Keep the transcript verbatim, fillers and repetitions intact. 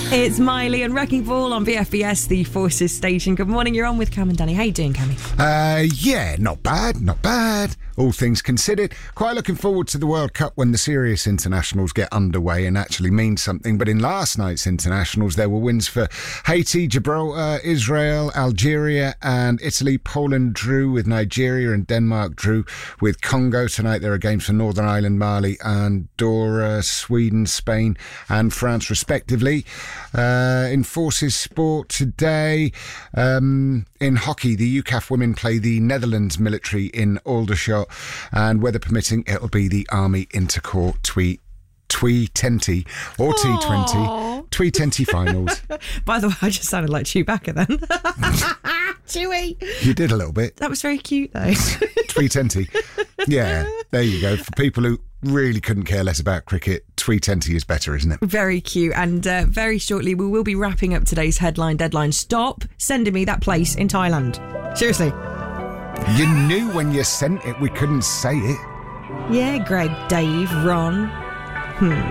It's Miley and Wrecking Ball on B F B S, the Forces station. Good morning, you're on with Cam and Danny. How you doing, Cammy? Uh, yeah, not bad, not bad. All things considered. Quite looking forward to the World Cup when the serious internationals get underway and actually mean something. But in last night's internationals, there were wins for Haiti, Gibraltar, Israel, Algeria and Italy. Poland drew with Nigeria and Denmark drew with Congo. Tonight there are games for Northern Ireland, Mali, Andorra, Sweden, Spain and France respectively. Uh, in Forces sport today, um, in hockey, the U C A F women play the Netherlands military in Aldershot, and weather permitting, it'll be the Army Intercorps Twee Twee Tenty or T twenty Twee Tenty finals. By the way, I just sounded like Chewbacca then. Chewie. You did a little bit. That was very cute though. Twee Tenty. Yeah, there you go. For people who really couldn't care less about cricket, Twee Tenty is better, isn't it? Very cute. And uh, very shortly we will be wrapping up today's headline deadline. Stop sending me that place in Thailand. Seriously. You knew when you sent it we couldn't say it. Yeah, Greg, Dave, Ron. Hmm.